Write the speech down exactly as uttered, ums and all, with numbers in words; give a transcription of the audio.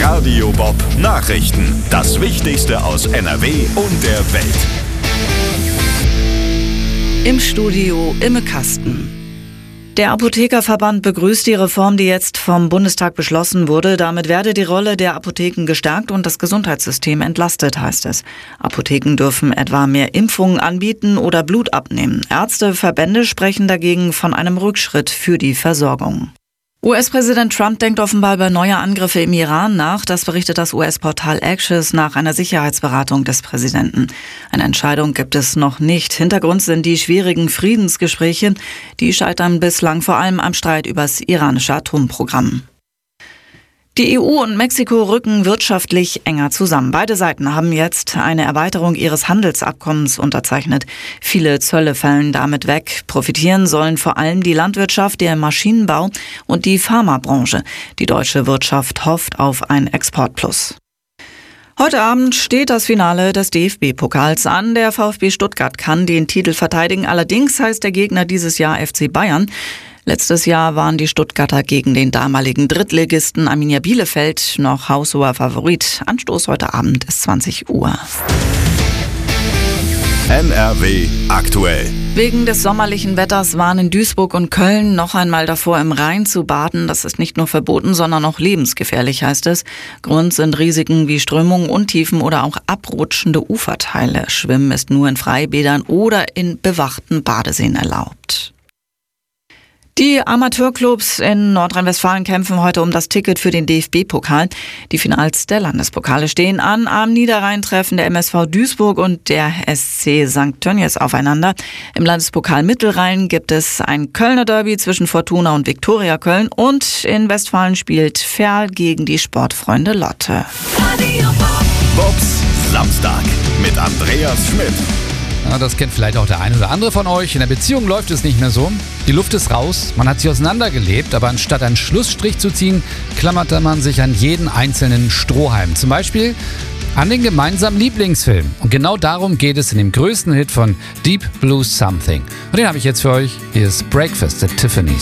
Radio Bob Nachrichten. Das Wichtigste aus N R W und der Welt. Im Studio Imme Kasten. Der Apothekerverband begrüßt die Reform, die jetzt vom Bundestag beschlossen wurde. Damit werde die Rolle der Apotheken gestärkt und das Gesundheitssystem entlastet, heißt es. Apotheken dürfen etwa mehr Impfungen anbieten oder Blut abnehmen. Ärzteverbände sprechen dagegen von einem Rückschritt für die Versorgung. U S-Präsident Trump denkt offenbar über neue Angriffe im Iran nach. Das berichtet das U S-Portal Axios nach einer Sicherheitsberatung des Präsidenten. Eine Entscheidung gibt es noch nicht. Hintergrund sind die schwierigen Friedensgespräche. Die scheitern bislang vor allem am Streit über das iranische Atomprogramm. Die E U und Mexiko rücken wirtschaftlich enger zusammen. Beide Seiten haben jetzt eine Erweiterung ihres Handelsabkommens unterzeichnet. Viele Zölle fallen damit weg. Profitieren sollen vor allem die Landwirtschaft, der Maschinenbau und die Pharmabranche. Die deutsche Wirtschaft hofft auf ein Exportplus. Heute Abend steht das Finale des D F B-Pokals an. Der VfB Stuttgart kann den Titel verteidigen. Allerdings heißt der Gegner dieses Jahr F C Bayern. Letztes Jahr waren die Stuttgarter gegen den damaligen Drittligisten Arminia Bielefeld noch haushoher Favorit. Anstoß heute Abend ist zwanzig Uhr. N R W aktuell. Wegen des sommerlichen Wetters warnen Duisburg und Köln noch einmal davor, im Rhein zu baden. Das ist nicht nur verboten, sondern auch lebensgefährlich, heißt es. Grund sind Risiken wie Strömungen, Untiefen oder auch abrutschende Uferteile. Schwimmen ist nur in Freibädern oder in bewachten Badeseen erlaubt. Die Amateurclubs in Nordrhein-Westfalen kämpfen heute um das Ticket für den D F B-Pokal. Die Finals der Landespokale stehen an. Am Niederrhein treffen der M S V Duisburg und der S C Sankt Tönnies aufeinander. Im Landespokal Mittelrhein gibt es ein Kölner Derby zwischen Fortuna und Viktoria Köln. Und in Westfalen spielt Ferl gegen die Sportfreunde Lotte. Bobs Samstag mit Andreas Schmidt. Ja, das kennt vielleicht auch der eine oder andere von euch. In der Beziehung läuft es nicht mehr so. Die Luft ist raus, man hat sich auseinandergelebt, aber anstatt einen Schlussstrich zu ziehen, klammerte man sich an jeden einzelnen Strohhalm. Zum Beispiel an den gemeinsamen Lieblingsfilm. Und genau darum geht es in dem größten Hit von Deep Blue Something. Und den habe ich jetzt für euch. Hier ist Breakfast at Tiffany's.